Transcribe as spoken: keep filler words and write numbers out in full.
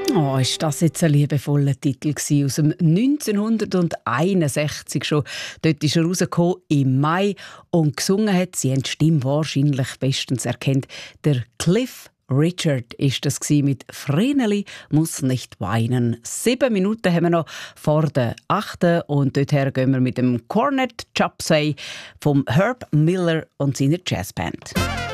Oh, ist das jetzt ein liebevoller Titel gewesen, aus dem neunzehnhunderteinundsechzig schon. Dort ist er rausgekommen im Mai und gesungen hat, Sie haben die Stimme wahrscheinlich bestens erkannt, der Cliff Richard ist das gsi mit «Vreneli muss nicht weinen». Sieben Minuten haben wir noch vor der achten und dorthin gehen wir mit dem Cornet Chapsay vom Herb Miller und seiner Jazzband.